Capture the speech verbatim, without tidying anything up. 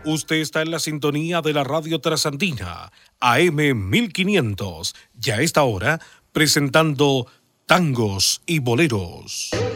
Usted está en la sintonía de la Radio Trasandina, A M mil quinientos, ya a esta hora, presentando tangos y boleros.